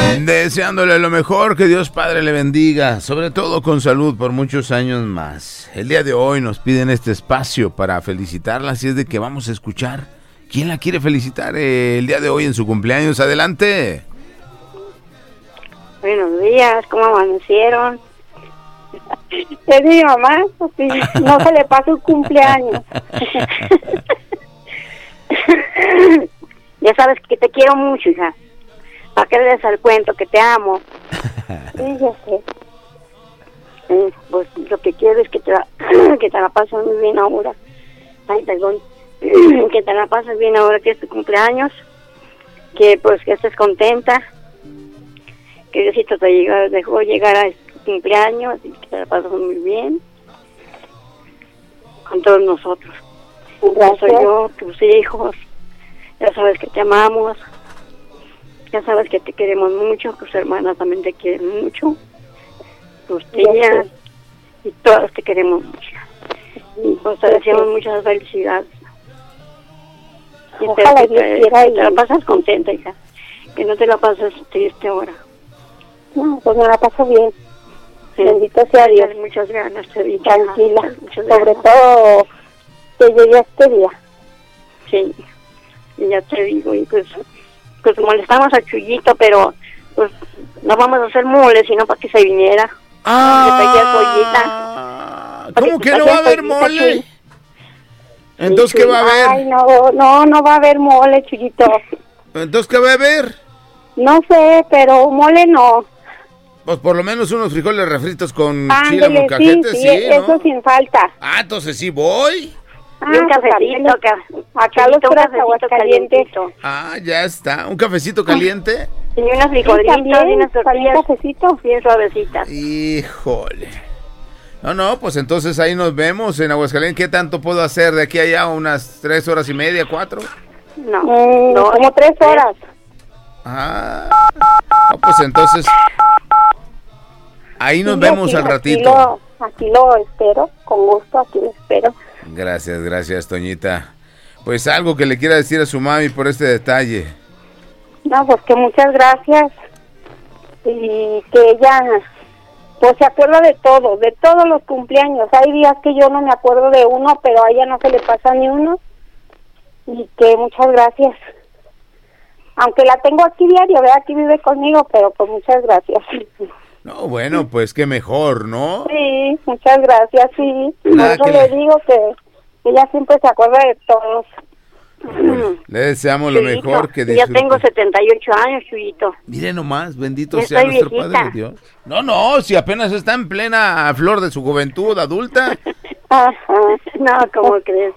Deseándole lo mejor, que Dios Padre le bendiga, sobre todo con salud por muchos años más. El día de hoy nos piden este espacio para felicitarla, así es de que vamos a escuchar quién la quiere felicitar el día de hoy en su cumpleaños. Adelante. Buenos días, ¿cómo amanecieron? Es mi mamá, pues, no se le pasa un cumpleaños. Ya sabes que te quiero mucho, hija. ¿Para qué le des al cuento que te amo? Sí, ya sé. Pues lo que quiero es que te la pases muy bien ahora. Ay, perdón. Que te la pases bien ahora que es tu cumpleaños. Que pues que estés contenta. Que Diosito te dejó llegar a este cumpleaños y que te la pases muy bien. Con todos nosotros. Gracias. Soy yo, tus hijos. Ya sabes que te amamos. Ya sabes que te queremos mucho, tus hermanas también te quieren mucho, tus tías, y todas te queremos mucho. Y pues te deseamos muchas felicidades. Y ojalá te la pasas contenta, hija. Que no te la pases triste ahora. No, pues me la paso bien. Sí. Bendito sea Dios. Muchas ganas, te digo. Tranquila. Muchas sobre todo que llegue este día. Sí, y ya te digo, y pues molestamos a Chuyito, pero pues no vamos a hacer mole, sino para que se viniera. ¿Cómo que no va a haber mole? Entonces, ¿qué va a haber? Ay, no va a haber mole, Chuyito. Entonces, ¿qué va a haber? No sé, pero mole no. Pues por lo menos unos frijoles refritos con chile molcajete, sí, ¿no? Eso sin falta. Ah, entonces sí voy. Y un cafecito, acá los puros Aguascalientes. Ah, ya está. ¿Un cafecito caliente? Y unas frijolitas y unas tortillas bien suavecitas. Híjole. No, pues entonces ahí nos vemos en Aguascalientes. ¿Qué tanto puedo hacer de aquí a allá? ¿Unas 3 horas y media, 4? No, como 3 horas. Ah, no, pues entonces ahí nos vemos al ratito. Aquí lo espero, con gusto, aquí lo espero. Gracias, Toñita. Pues algo que le quiera decir a su mami por este detalle. No, pues que muchas gracias. Y que ella, pues se acuerda de todos los cumpleaños. Hay días que yo no me acuerdo de uno, pero a ella no se le pasa ni uno. Y que muchas gracias. Aunque la tengo aquí diario, ¿verdad? Aquí vive conmigo, pero pues muchas gracias. No, bueno, pues qué mejor, ¿no? Sí, muchas gracias, sí. Por eso le digo que ella siempre se acuerda de todos. Bueno, le deseamos lo mejor, que disfrute. Ya tengo 78 años, Chuyito. Mire nomás, bendito sea nuestro viejita. Padre Dios. No, si apenas está en plena flor de su juventud adulta. Ajá. No, ¿cómo crees?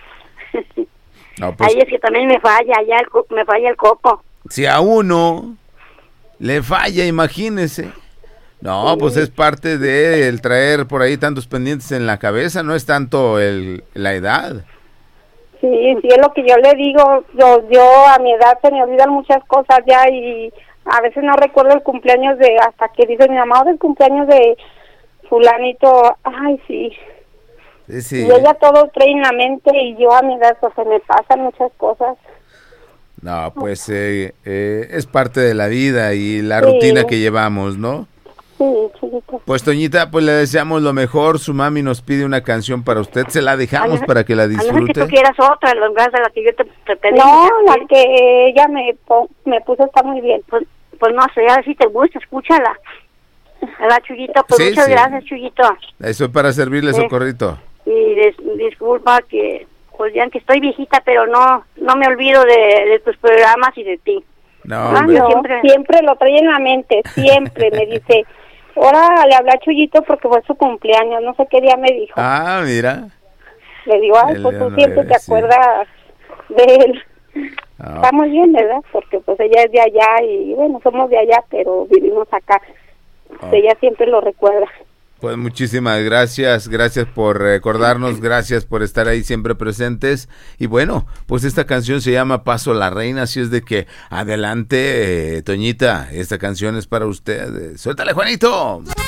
No, pues, ahí es que también me falla el coco. Si a uno le falla, imagínese. No, pues es parte de el traer por ahí tantos pendientes en la cabeza, no es tanto la edad. Sí, es lo que yo le digo, yo a mi edad se me olvidan muchas cosas ya y a veces no recuerdo el cumpleaños hasta que dice mi mamá, el cumpleaños de fulanito, ay sí. Sí. Y ella todo trae en la mente y yo a mi edad pues se me pasan muchas cosas. No, pues es parte de la vida y la rutina que llevamos, ¿no? Sí, chiquito. Pues Toñita, pues le deseamos lo mejor. Su mami nos pide una canción para usted. Se la dejamos para que la disfrute. Que tú quieras otra, en lugar de la que yo te pedí. No, la que ella me puso está muy bien. Pues no sé, a ver si te gusta, escúchala. Hola, Chuyito, pues muchas gracias, Chuyito. Estoy para servirle, Socorrito. Y disculpa que, pues ya que estoy viejita, pero no me olvido de tus programas y de ti. No, siempre lo trae en la mente, siempre me dice... Ahora le hablé a Chuyito porque fue su cumpleaños, no sé qué día me dijo. Ah, mira. Le digo, pues tú siempre te acuerdas de él. Oh. Está muy bien, ¿verdad? Porque pues ella es de allá y bueno, somos de allá, pero vivimos acá. Ella siempre lo recuerda. Pues muchísimas gracias por recordarnos, gracias por estar ahí siempre presentes. Y bueno, pues esta canción se llama Paso la Reina, así es de que adelante, Toñita, esta canción es para usted. Suéltale, Juanito.